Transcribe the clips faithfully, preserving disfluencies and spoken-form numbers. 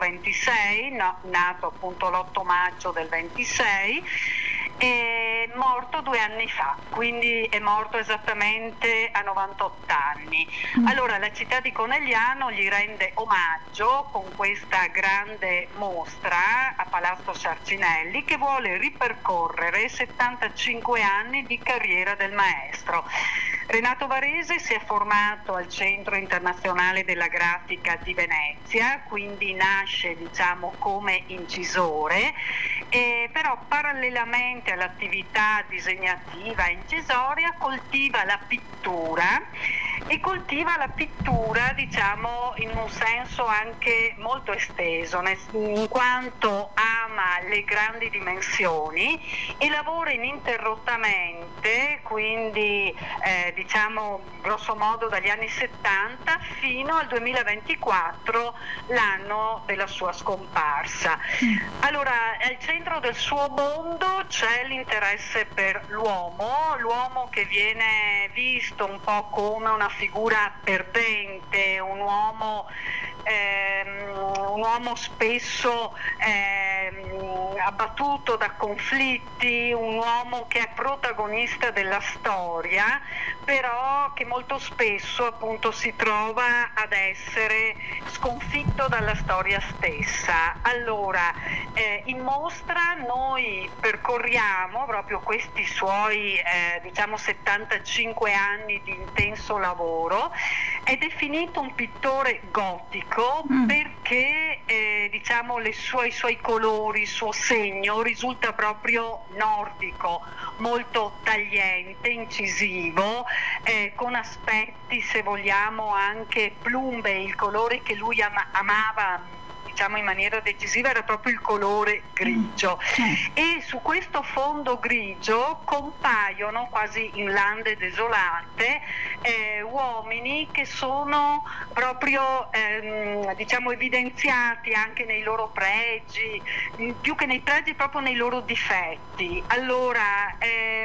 ventisei, no, nato appunto l'otto maggio del ventisei, è morto due anni fa, quindi è morto esattamente a novantotto anni. Allora la città di Conegliano gli rende omaggio con questa grande mostra a Palazzo Sarcinelli che vuole ripercorrere settantacinque anni di carriera del maestro. Renato Varese si è formato al Centro Internazionale della Grafica di Venezia, quindi nasce diciamo come incisore, e però parallelamente all'attività disegnativa e incisoria coltiva la pittura e coltiva la pittura diciamo in un senso anche molto esteso, in quanto ama le grandi dimensioni e lavora ininterrottamente, quindi eh, diciamo grosso modo dagli anni settanta fino al duemilaventiquattro, l'anno della sua scomparsa. Allora al centro del suo mondo c'è l'interesse per l'uomo, l'uomo che viene visto un po' come una figura perdente, un uomo, ehm, un uomo spesso ehm, abbattuto da conflitti, un uomo che è protagonista della storia, però che molto spesso appunto si trova ad essere sconfitto dalla storia stessa. Allora, eh, in mostra noi percorriamo proprio questi suoi eh, diciamo settantacinque anni di intenso lavoro. È definito un pittore gotico mm. perché eh, diciamo le sue, i suoi colori, il suo segno risulta proprio nordico, molto tagliente, incisivo, eh, con aspetti, se vogliamo, anche plumbei. Il colore che lui ama, amava diciamo in maniera decisiva era proprio il colore grigio, mm. e su questo fondo grigio compaiono quasi in lande desolate eh, uomini che sono proprio ehm, diciamo evidenziati anche nei loro pregi, più che nei pregi proprio nei loro difetti. Allora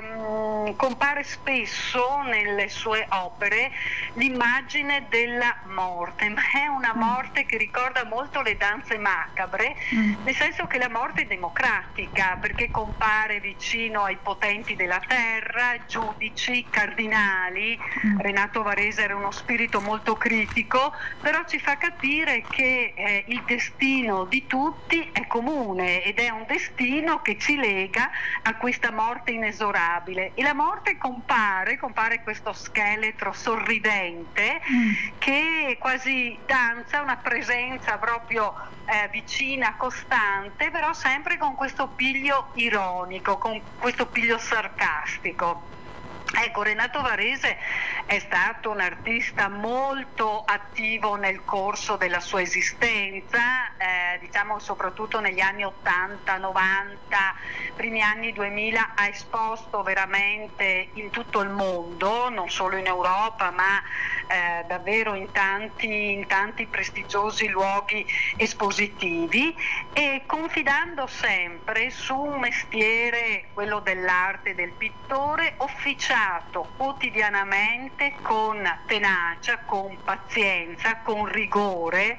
ehm, compare spesso nelle sue opere l'immagine della morte, ma è una morte che ricorda molto le danze macabre, mm. nel senso che la morte è democratica, perché compare vicino ai potenti della terra, giudici, cardinali. mm. Renato Varese era uno spirito molto critico, però ci fa capire che eh, il destino di tutti è comune ed è un destino che ci lega a questa morte inesorabile, e la morte compare, compare questo scheletro sorridente mm. che quasi danza, una presenza proprio Eh, vicina, costante, però sempre con questo piglio ironico, con questo piglio sarcastico. Ecco, Renato Varese è stato un artista molto attivo nel corso della sua esistenza, eh, diciamo soprattutto negli anni ottanta, novanta, primi anni duemila, ha esposto veramente in tutto il mondo, non solo in Europa, ma eh, davvero in tanti, in tanti prestigiosi luoghi espositivi, e confidando sempre su un mestiere, quello dell'arte del pittore, ufficiale quotidianamente con tenacia, con pazienza, con rigore.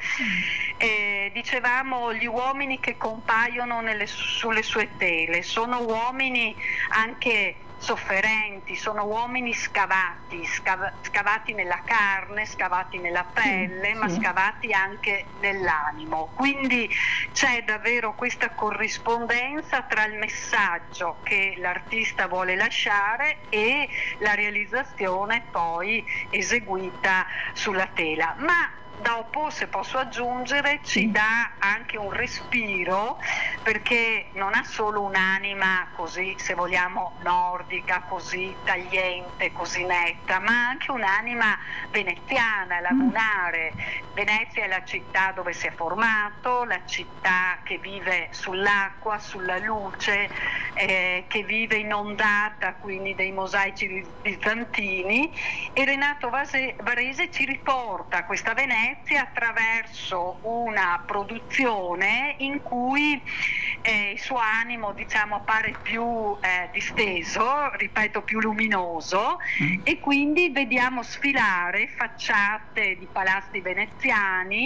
Eh, dicevamo, gli uomini che compaiono nelle, sulle sue tele sono uomini anche sofferenti, sono uomini scavati, scav- scavati nella carne, scavati nella pelle, sì, ma sì. scavati anche nell'animo. Quindi c'è davvero questa corrispondenza tra il messaggio che l'artista vuole lasciare e la realizzazione poi eseguita sulla tela. Ma dopo, se posso aggiungere, ci dà anche un respiro, perché non ha solo un'anima così, se vogliamo, nordica, così tagliente, così netta, ma anche un'anima veneziana, lagunare. Venezia è la città dove si è formato, la città che vive sull'acqua, sulla luce, eh, che vive inondata quindi dei mosaici bizantini, e Renato Vase- Varese ci riporta a questa Venezia attraverso una produzione in cui eh, il suo animo, diciamo, appare più eh, disteso, ripeto, più luminoso, mm. e quindi vediamo sfilare facciate di palazzi veneziani,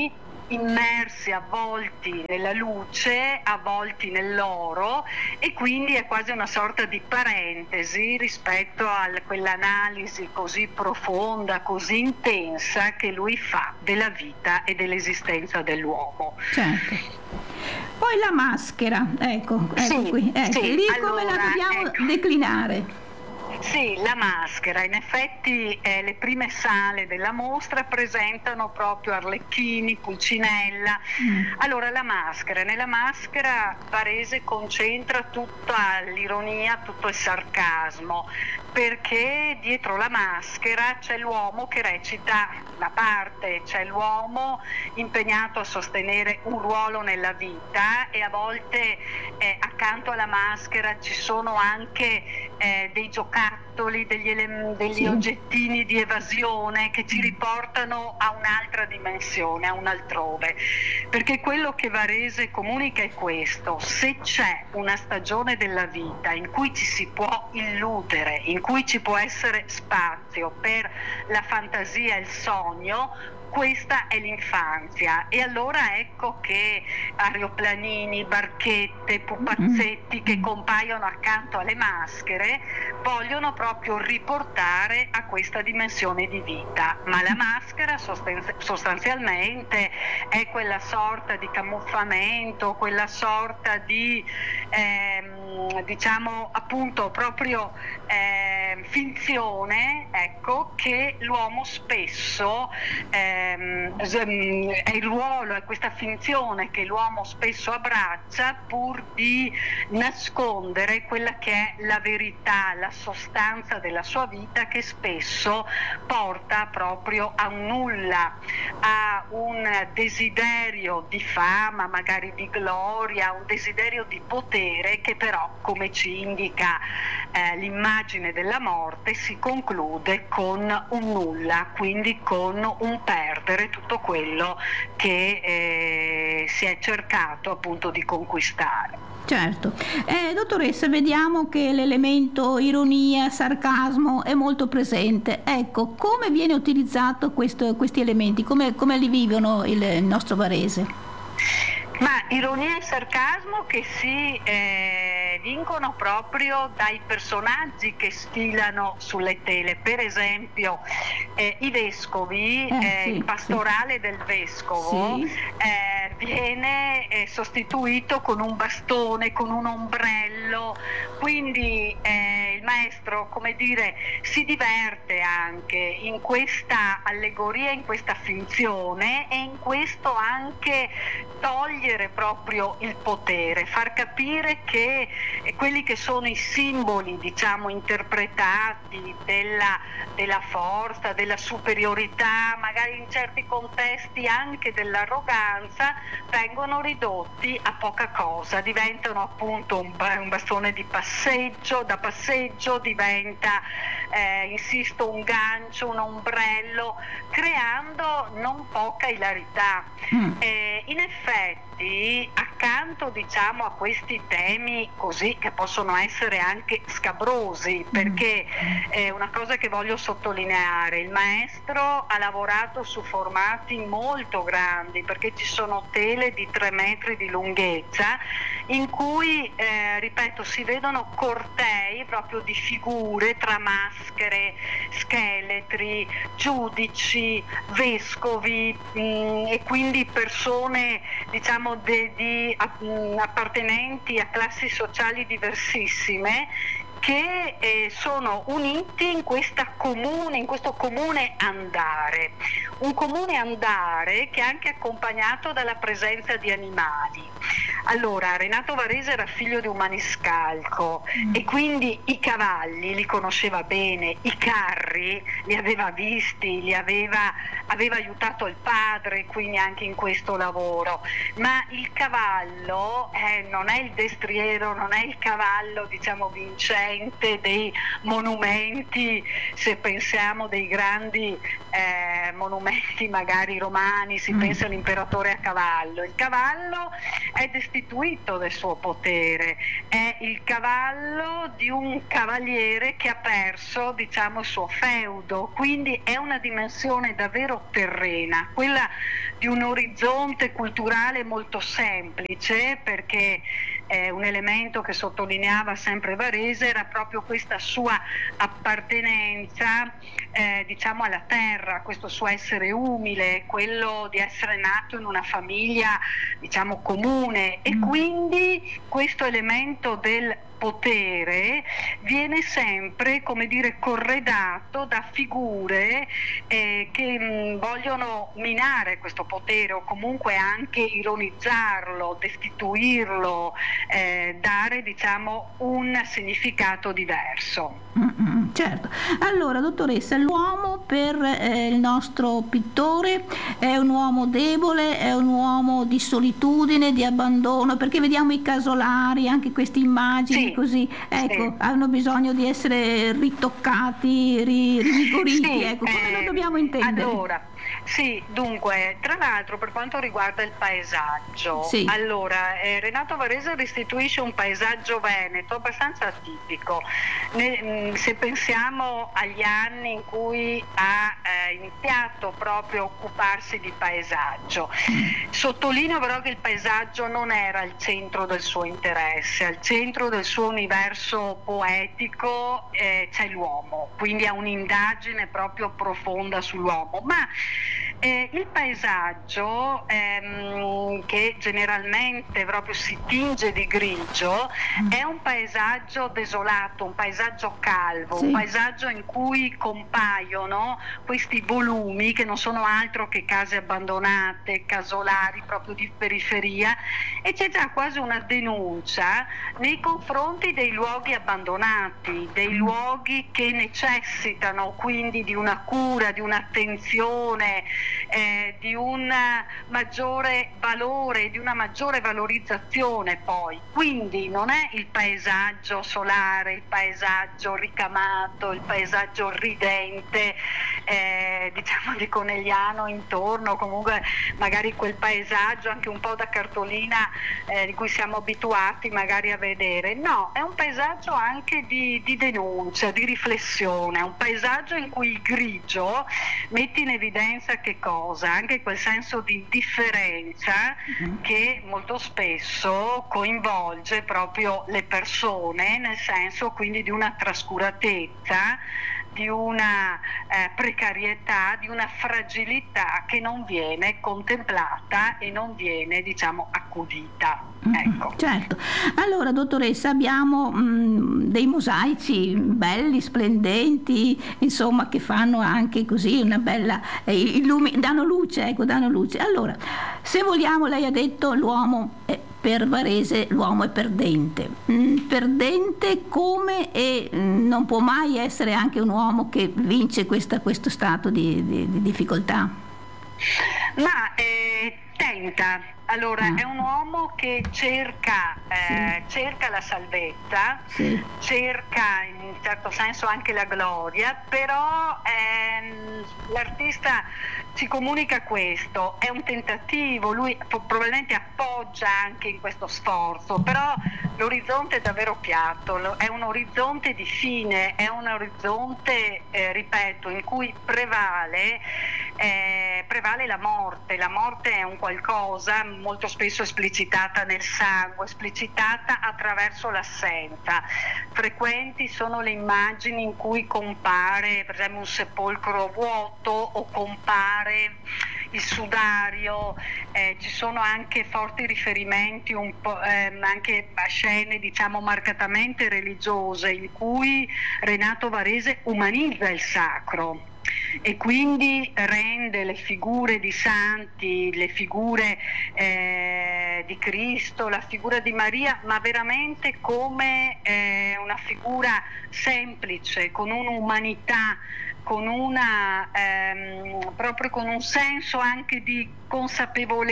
immersi, avvolti nella luce, avvolti nell'oro, e quindi è quasi una sorta di parentesi rispetto a quell'analisi così profonda, così intensa che lui fa della vita e dell'esistenza dell'uomo. Certo. Poi la maschera, ecco, ecco sì, qui, ecco, sì, lì allora, come la dobbiamo ecco. declinare? Sì, la maschera, in effetti eh, le prime sale della mostra presentano proprio Arlecchini, Pulcinella. Mm. Allora la maschera, nella maschera Varese concentra tutta l'ironia, tutto il sarcasmo, perché dietro la maschera c'è l'uomo che recita la parte, c'è l'uomo impegnato a sostenere un ruolo nella vita, e a volte eh, accanto alla maschera ci sono anche eh, dei giocattoli, degli, ele- degli sì. oggettini di evasione che ci riportano a un'altra dimensione, a un altrove, perché quello che Varese comunica è questo: se c'è una stagione della vita in cui ci si può illudere, in cui ci può essere spazio per la fantasia e il sogno, questa è l'infanzia. E allora ecco che aeroplanini, barchette, pupazzetti che compaiono accanto alle maschere vogliono proprio riportare a questa dimensione di vita. Ma la maschera sostanzialmente è quella sorta di camuffamento, quella sorta di ehm, diciamo appunto proprio eh, finzione, ecco, che l'uomo spesso eh, è il ruolo, è questa finzione che l'uomo spesso abbraccia pur di nascondere quella che è la verità, la sostanza della sua vita, che spesso porta proprio a un nulla, a un desiderio di fama, magari di gloria, un desiderio di potere che però, come ci indica eh, l'immagine della morte, si conclude con un nulla, quindi con un perdere tutto quello che eh, si è cercato appunto di conquistare. Certo. Eh, dottoressa, vediamo che l'elemento ironia, sarcasmo è molto presente. Ecco, come viene utilizzato questo, questi elementi? Come, come li vivono il, il nostro Varese? Ma ironia e sarcasmo che si eh, vincono proprio dai personaggi che sfilano sulle tele. Per esempio eh, i vescovi, eh, eh, sì, il pastorale sì. del vescovo sì. eh, viene eh, sostituito con un bastone, con un ombrello, quindi eh, il maestro, come dire, si diverte anche in questa allegoria, in questa finzione, e in questo anche togliere proprio il potere, far capire che quelli che sono i simboli, diciamo, interpretati della, della forza, della superiorità, magari in certi contesti anche dell'arroganza, vengono ridotti a poca cosa, diventano appunto un, un bastone di passeggio, da passeggio diventa, eh, insisto, un gancio, un ombrello, creando non poca ilarità. Mm. Eh, in effetti, accanto, diciamo, a questi temi così che possono essere anche scabrosi, perché è una cosa che voglio sottolineare: il maestro ha lavorato su formati molto grandi, perché ci sono tele di tre metri di lunghezza in cui, eh, ripeto, si vedono cortei proprio di figure tra maschere, scheletri, giudici, vescovi mh, e quindi persone, diciamo, de, di mh, appartenenti a classi sociali diversissime, che eh, sono uniti in, questa comune, in questo comune andare, un comune andare che è anche accompagnato dalla presenza di animali. Allora, Renato Varese era figlio di un maniscalco mm. e quindi i cavalli li conosceva bene, i carri li aveva visti, li aveva, aveva aiutato il padre, quindi anche in questo lavoro, ma il cavallo eh, non è il destriero, non è il cavallo, diciamo, vincente dei monumenti, se pensiamo dei grandi eh, monumenti magari romani, si mm. pensa all'imperatore a cavallo. Il cavallo è destituito del suo potere, è il cavallo di un cavaliere che ha perso, diciamo, il suo feudo, quindi è una dimensione davvero terrena, quella di un orizzonte culturale molto semplice, perché eh, un elemento che sottolineava sempre Varese era proprio questa sua appartenenza eh, diciamo alla terra, questo suo essere umile, quello di essere nato in una famiglia diciamo comune, e quindi questo elemento del potere viene sempre, come dire, corredato da figure eh, che mh, vogliono minare questo potere o comunque anche ironizzarlo, destituirlo, eh, dare diciamo un significato diverso. Mm-mm, certo. Allora, dottoressa, l'uomo per eh, il nostro pittore è un uomo debole, è un uomo di solitudine, di abbandono, perché vediamo i casolari, anche queste immagini, sì, così, ecco, sì, hanno bisogno di essere ritoccati, ri- rivigoriti, sì, ecco, come eh, lo dobbiamo intendere? Allora, sì, dunque, tra l'altro per quanto riguarda il paesaggio, sì, allora eh, Renato Varese restituisce un paesaggio veneto abbastanza atipico. Ne, se pensiamo agli anni in cui ha eh, iniziato proprio a occuparsi di paesaggio, sottolineo però che il paesaggio non era al centro del suo interesse, al centro del suo universo poetico eh, c'è l'uomo, quindi ha un'indagine proprio profonda sull'uomo, ma Eh, il paesaggio ehm, che generalmente proprio si tinge di grigio è un paesaggio desolato, un paesaggio calvo, sì, un paesaggio in cui compaiono questi volumi che non sono altro che case abbandonate, casolari proprio di periferia, e c'è già quasi una denuncia nei confronti dei luoghi abbandonati, dei luoghi che necessitano quindi di una cura, di un'attenzione, Eh, di un maggiore valore, di una maggiore valorizzazione poi. Quindi non è il paesaggio solare, il paesaggio ricamato, il paesaggio ridente, eh, diciamo di Conegliano intorno, comunque magari quel paesaggio anche un po' da cartolina eh, di cui siamo abituati magari a vedere. No, è un paesaggio anche di, di denuncia, di riflessione, è un paesaggio in cui il grigio mette in evidenza che cosa? Anche quel senso di indifferenza uh-huh. che molto spesso coinvolge proprio le persone, nel senso quindi di una trascuratezza, di una eh, precarietà, di una fragilità che non viene contemplata e non viene, diciamo, accudita. Ecco. Certo. Allora, dottoressa, abbiamo mh, dei mosaici belli, splendenti, insomma, che fanno anche così una bella eh, illumi- danno luce, ecco, danno luce. Allora, se vogliamo, lei ha detto l'uomo è, per Varese l'uomo è perdente. Mm, perdente come, e mm, non può mai essere anche un uomo che vince questa, questo stato di, di, di difficoltà? Ma eh, tenta. Allora, ah. è un uomo che cerca, eh, sì. cerca la salvezza, sì. cerca in un certo senso anche la gloria, però ehm, l'artista ci comunica questo, è un tentativo, lui probabilmente appoggia anche in questo sforzo, però l'orizzonte è davvero piatto, è un orizzonte di fine, è un orizzonte, eh, ripeto, in cui prevale, eh, prevale la morte, la morte è un qualcosa molto spesso esplicitata nel sangue, esplicitata attraverso l'assenza. Frequenti sono le immagini in cui compare per esempio un sepolcro vuoto o compare il sudario, eh, ci sono anche forti riferimenti un po', ehm, anche a scene diciamo marcatamente religiose in cui Renato Varese umanizza il sacro e quindi rende le figure di santi, le figure eh, di Cristo, la figura di Maria, ma veramente come eh, una figura semplice, con un'umanità, con una ehm, proprio con un senso anche di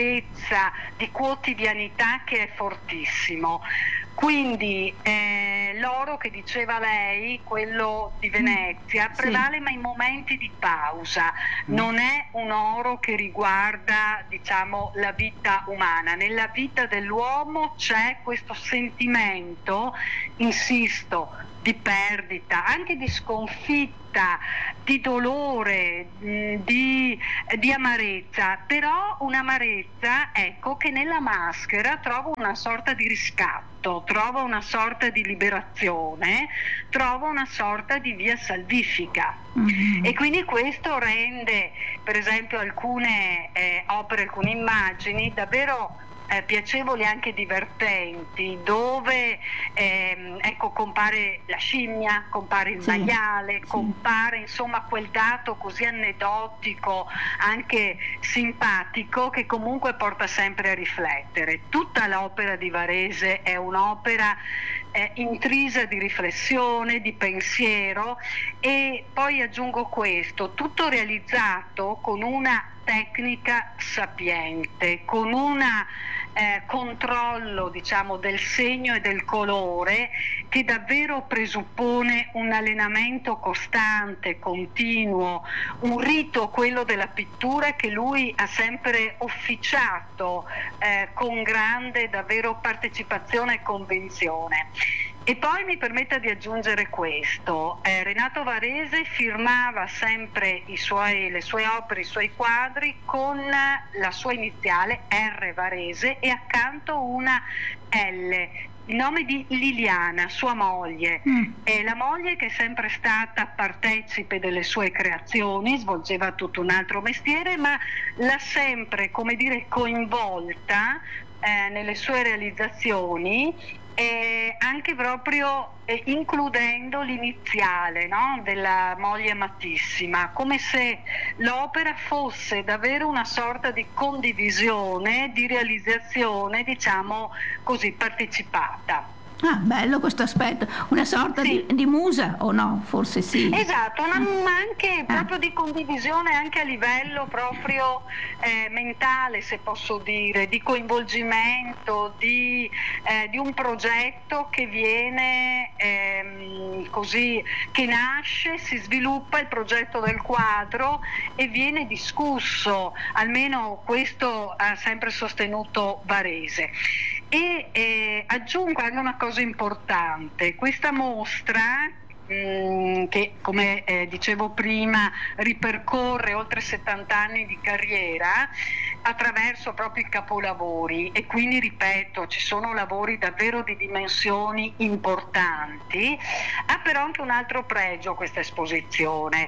consapevolezza, di quotidianità che è fortissimo. Quindi eh, eh, l'oro che diceva lei, quello di Venezia, Sì. prevale ma in momenti di pausa, non è un oro che riguarda, diciamo, la vita umana. Nella vita dell'uomo c'è questo sentimento, insisto, di perdita, anche di sconfitta, di dolore, mh, di, di amarezza, però un'amarezza, ecco, che nella maschera trova una sorta di riscatto, trova una sorta di liberazione, trova una sorta di via salvifica. Mhm. E quindi questo rende, per esempio, alcune eh, opere, alcune immagini davvero eh, piacevoli e anche divertenti, dove ehm, ecco, compare la scimmia, compare il Sì, maiale, sì. compare insomma quel dato così aneddotico, anche simpatico, che comunque porta sempre a riflettere. Tutta l'opera di Varese è un'opera eh, intrisa di riflessione, di pensiero, e poi aggiungo questo, tutto realizzato con una tecnica sapiente, con un eh, controllo, diciamo, del segno e del colore, che davvero presuppone un allenamento costante, continuo, un rito, quello della pittura, che lui ha sempre officiato eh, con grande davvero partecipazione e convinzione. E poi mi permetta di aggiungere questo, eh, Renato Varese firmava sempre i suoi, le sue opere, i suoi quadri con la sua iniziale R Varese e accanto una L, il nome di Liliana, sua moglie. Mm. È la moglie che è sempre stata partecipe delle sue creazioni, svolgeva tutto un altro mestiere, ma l'ha sempre, come dire, coinvolta eh, nelle sue realizzazioni, e anche proprio eh, includendo l'iniziale, no? Della moglie amatissima, come se l'opera fosse davvero una sorta di condivisione, di realizzazione, diciamo così, partecipata. Ah, bello questo aspetto, una sorta Sì. di, di musa o no? Forse sì. Esatto, una- ma anche Ah. proprio di condivisione, anche a livello proprio eh, mentale, se posso dire, di coinvolgimento, di, eh, di un progetto che viene ehm, così, che nasce, si sviluppa il progetto del quadro e viene discusso, almeno questo ha sempre sostenuto Varese. E eh, aggiungo anche una cosa importante, questa mostra mh, che, come eh, dicevo prima, ripercorre oltre settanta anni di carriera attraverso proprio i capolavori, e quindi, ripeto, ci sono lavori davvero di dimensioni importanti. Ha però anche un altro pregio questa esposizione,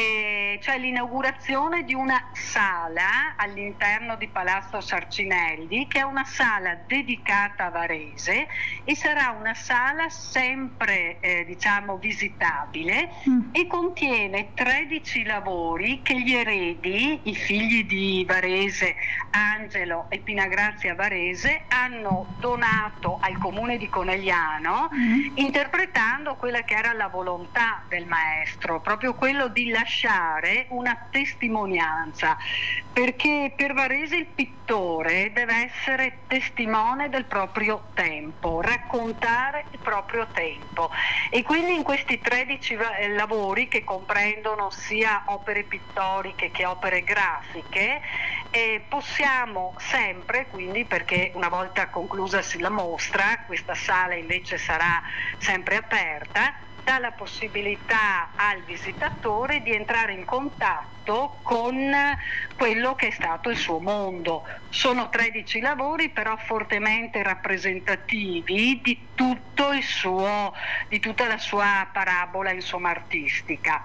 eh, cioè l'inaugurazione di una sala all'interno di Palazzo Sarcinelli, che è una sala dedicata a Varese e sarà una sala sempre eh, diciamo visitabile, Mm. e contiene tredici lavori che gli eredi, i figli di Varese, Angelo e Pinagrazia Varese, hanno donato al comune di Conegliano, Mm. interpretando quella che era la volontà del maestro, proprio quello di lasciare una testimonianza, perché per Varese il pittore deve essere testimone del proprio tempo, raccontare il proprio tempo, e quindi in questi tredici va- eh, lavori, che comprendono sia opere pittoriche che opere grafiche, eh, possiamo sempre, quindi, perché una volta conclusasi la mostra, questa sala invece sarà sempre aperta, dà la possibilità al visitatore di entrare in contatto con quello che è stato il suo mondo. Sono tredici lavori però fortemente rappresentativi di tutto il suo, di tutta la sua parabola, insomma, artistica.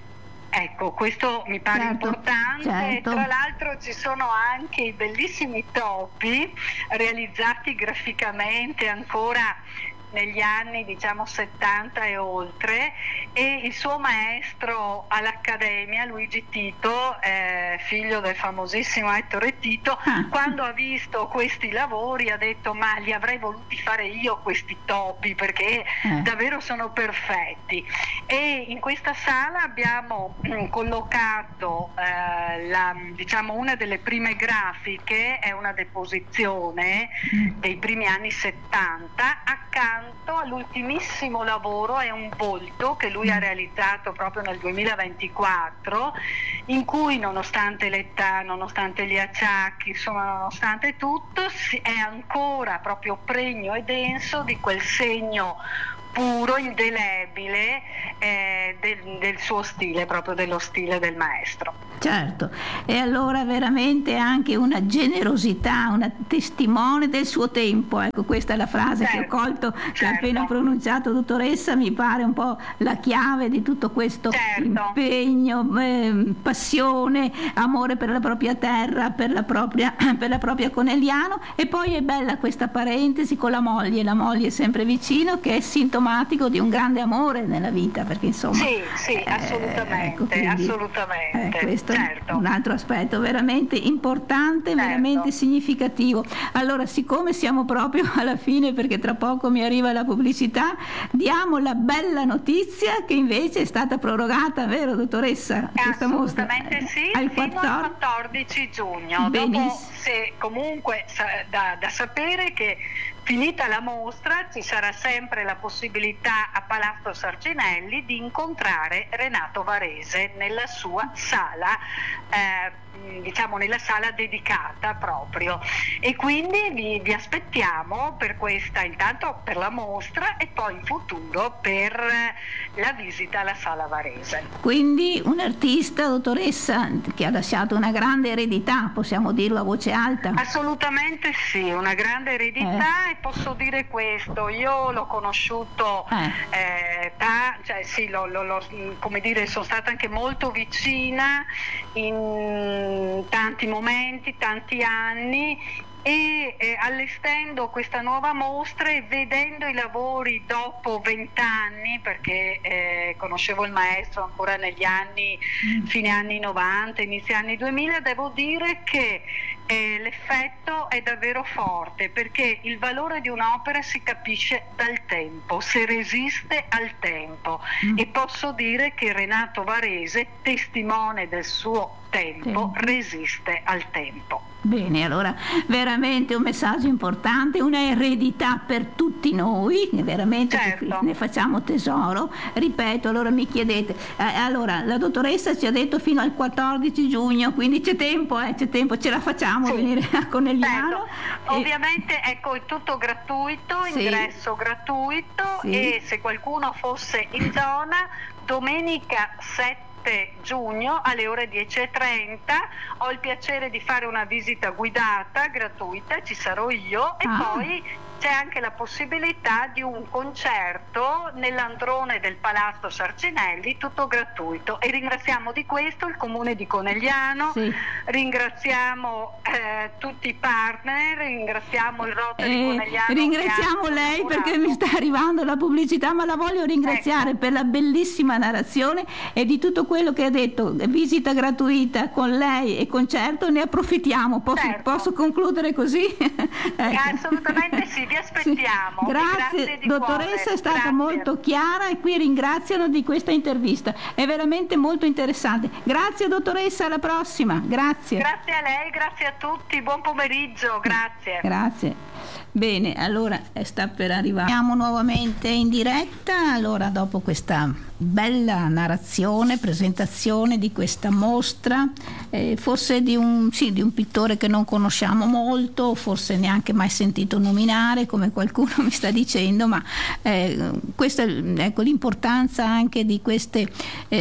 Ecco, questo mi pare Certo, importante. certo. Tra l'altro ci sono anche i bellissimi topi realizzati graficamente ancora negli anni, diciamo, settanta e oltre, e il suo maestro all'Accademia, Luigi Tito, eh, figlio del famosissimo Ettore Tito, Ah. quando ha visto questi lavori ha detto: ma li avrei voluti fare io questi topi, perché Eh. davvero sono perfetti. E in questa sala abbiamo mm, collocato eh, la, diciamo, una delle prime grafiche, è una deposizione Mm. dei primi anni settanta, accanto arrivato all'ultimissimo lavoro, è un volto che lui ha realizzato proprio nel duemilaventiquattro, in cui nonostante l'età, nonostante gli acciacchi, insomma nonostante tutto, è ancora proprio pregno e denso di quel segno puro, indelebile eh, del, del suo stile, proprio dello stile del maestro. Certo, e allora veramente anche una generosità, una testimone del suo tempo, ecco, questa è la frase certo, che ho colto, certo. che ha appena pronunciato, dottoressa, mi pare un po' la chiave di tutto questo certo. impegno, eh, passione, amore per la propria terra, per la propria, per la propria Conegliano. E poi è bella questa parentesi con la moglie, la moglie è sempre vicino, che è sintomatico di un grande amore nella vita, perché insomma sì, sì, eh, assolutamente, ecco, quindi, assolutamente. Eh, questo certo. un altro aspetto veramente importante, certo. veramente significativo. Allora, siccome siamo proprio alla fine, perché tra poco mi arriva la pubblicità, diamo la bella notizia che invece è stata prorogata, vero dottoressa? Questa Assolutamente mostra, sì, al fino quattordici... al quattordici giugno. Benissimo. Dopo, se comunque da, da sapere che finita la mostra ci sarà sempre la possibilità a Palazzo Sarcinelli di incontrare Renato Varese nella sua sala, eh, diciamo nella sala dedicata proprio, e quindi vi, vi aspettiamo per questa, intanto per la mostra e poi in futuro per la visita alla sala Varese. Quindi un artista, dottoressa, che ha lasciato una grande eredità, possiamo dirlo a voce alta? Assolutamente sì, una grande eredità. Eh. E posso dire questo, io l'ho conosciuto, eh. Eh, ta, cioè sì, lo, lo, lo, come dire, sono stata anche molto vicina in tanti momenti, tanti anni, e eh, allestendo questa nuova mostra e vedendo i lavori dopo vent'anni, perché eh, conoscevo il maestro ancora negli anni, mm. fine anni novanta, inizio anni duemila, devo dire che eh, l'effetto è davvero forte, perché il valore di un'opera si capisce dal tempo, se resiste al tempo, mm. e posso dire che Renato Varese, testimone del suo tempo, sì. resiste al tempo. Bene, allora veramente un messaggio importante, una eredità per tutti noi, veramente certo. ne facciamo tesoro. Ripeto, allora mi chiedete, eh, allora la dottoressa ci ha detto fino al quattordici giugno, quindi c'è tempo, eh, c'è tempo, ce la facciamo sì. venire a Conegliano. Certo. E... Ovviamente ecco, è tutto gratuito, sì. ingresso gratuito, sì. e se qualcuno fosse in zona, domenica sette giugno alle ore dieci e trenta ho il piacere di fare una visita guidata gratuita, ci sarò io, e ah. poi c'è anche la possibilità di un concerto nell'androne del Palazzo Sarcinelli, tutto gratuito, e ringraziamo di questo il Comune di Conegliano, sì. ringraziamo eh, tutti i partner, ringraziamo il Rotary eh, Conegliano. Ringraziamo lei perché mi sta arrivando la pubblicità, ma la voglio ringraziare ecco. per la bellissima narrazione e di tutto quello che ha detto, visita gratuita con lei e concerto, ne approfittiamo, posso, certo. posso concludere così? ecco. Assolutamente sì. Vi aspettiamo. Sì. Grazie, grazie dottoressa, cuore. È stata grazie. molto chiara, e qui ringraziano di questa intervista, è veramente molto interessante. Grazie dottoressa, alla prossima. Grazie. Grazie a lei, grazie a tutti, buon pomeriggio, grazie. Grazie. Bene, allora sta per arrivare. Siamo nuovamente in diretta, allora dopo questa bella narrazione, presentazione di questa mostra, eh, forse di un, sì, di un pittore che non conosciamo molto, forse neanche mai sentito nominare, come qualcuno mi sta dicendo, ma eh, questa ecco l'importanza anche di queste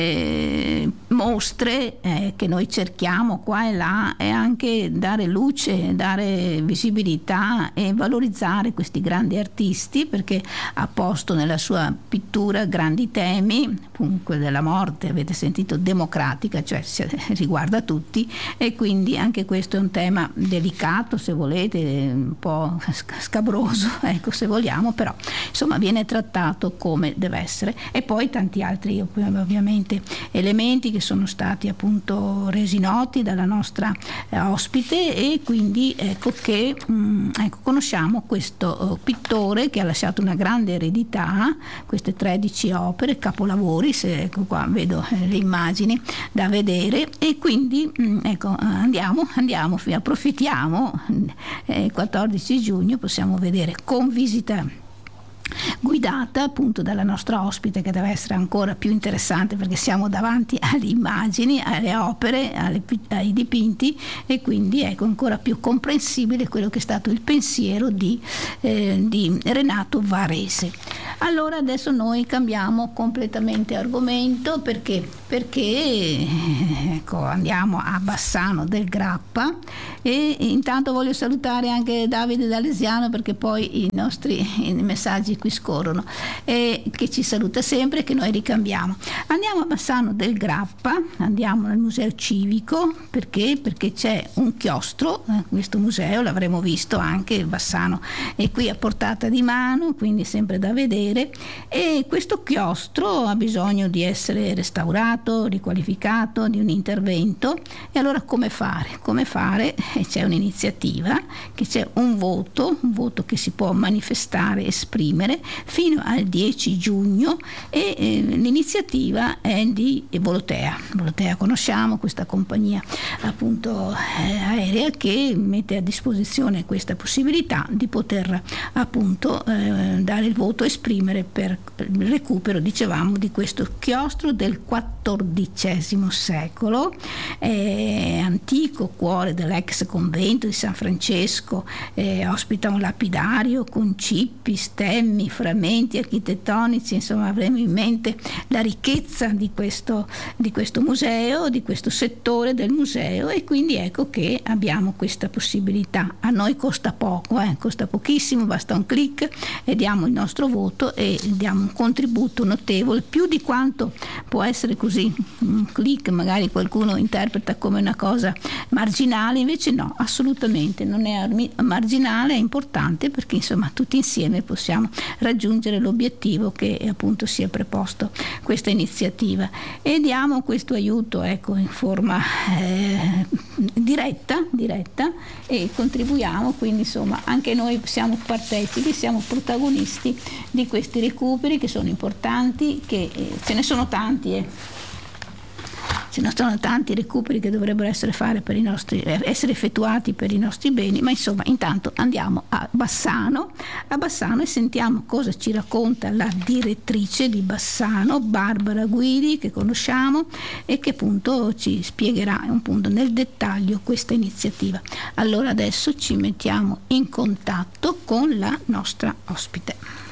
eh, mostre eh, che noi cerchiamo qua e là, è anche dare luce, dare visibilità e valorizzare questi grandi artisti, perché ha posto nella sua pittura grandi temi, comunque della morte, avete sentito, democratica, cioè riguarda tutti, e quindi anche questo è un tema delicato, se volete, un po' scabroso, ecco, se vogliamo, però insomma viene trattato come deve essere. E poi tanti altri ovviamente elementi che sono stati appunto resi noti dalla nostra eh, ospite, e quindi ecco che mh, ecco, conosciamo questo uh, pittore che ha lasciato una grande eredità, queste tredici opere, capolavori, se ecco qua vedo eh, le immagini da vedere, e quindi mh, ecco andiamo, andiamo, approfittiamo, eh, quattordici giugno possiamo vedere con visita guidata appunto dalla nostra ospite, che deve essere ancora più interessante perché siamo davanti alle immagini, alle opere, alle, ai dipinti, e quindi ecco ancora più comprensibile quello che è stato il pensiero di, eh, di Renato Varese. Allora adesso noi cambiamo completamente argomento perché, perché ecco, andiamo a Bassano del Grappa, e intanto voglio salutare anche Davide D'Alesiano perché poi i nostri i messaggi qui scorrono, e che ci saluta sempre, che noi ricambiamo. Andiamo a Bassano del Grappa, andiamo al museo civico perché, perché c'è un chiostro, eh, questo museo l'avremo visto anche, Bassano è qui a portata di mano, quindi sempre da vedere, e questo chiostro ha bisogno di essere restaurato, riqualificato, di un intervento. E allora come fare? Come fare? C'è un'iniziativa, che c'è un voto, un voto che si può manifestare, esprimere fino al dieci giugno, e eh, l'iniziativa è di Volotea. Volotea conosciamo, questa compagnia appunto eh, aerea che mette a disposizione questa possibilità di poter appunto eh, dare il voto, esprimere per il recupero, dicevamo, di questo chiostro del quattordicesimo secolo, eh, antico cuore dell'ex convento di San Francesco, eh, ospita un lapidario con cippi, stemmi, frammenti architettonici. Insomma, avremo in mente la ricchezza di questo, di questo museo, di questo settore del museo, e quindi ecco che abbiamo questa possibilità. A noi costa poco, eh, costa pochissimo, basta un clic e diamo il nostro voto e diamo un contributo notevole, più di quanto può essere così un clic, magari qualcuno interpreta come una cosa marginale, invece no, assolutamente non è marginale, è importante, perché insomma tutti insieme possiamo raggiungere l'obiettivo che appunto si è preposto questa iniziativa, e diamo questo aiuto ecco in forma eh, diretta diretta e contribuiamo, quindi insomma anche noi siamo partecipi, siamo protagonisti di questi recuperi che sono importanti, che eh, ce ne sono tanti eh. ce ne sono tanti recuperi che dovrebbero essere, fare per i nostri, essere effettuati per i nostri beni, ma insomma intanto andiamo a Bassano, a Bassano e sentiamo cosa ci racconta la direttrice di Bassano, Barbara Guidi, che conosciamo e che appunto ci spiegherà un punto nel dettaglio questa iniziativa. Allora adesso ci mettiamo in contatto con la nostra ospite.